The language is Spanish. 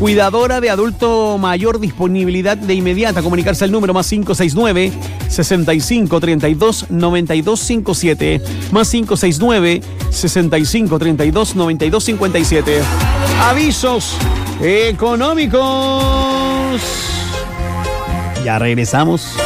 Cuidadora de adulto mayor, disponibilidad de inmediata. Comunicarse al número más 569 65 32 92 57, más 569 65 32 92 57. Avisos económicos. Ya regresamos.